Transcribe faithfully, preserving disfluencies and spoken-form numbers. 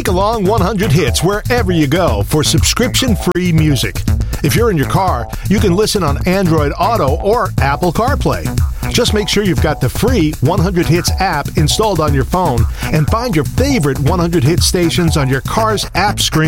Take along one hundred hits wherever you go for subscription-free music. If you're in your car, you can listen on Android Auto or Apple CarPlay. Just make sure you've got the free one hundred hits app installed on your phone and find your favorite one hundred hit stations on your car's app screen.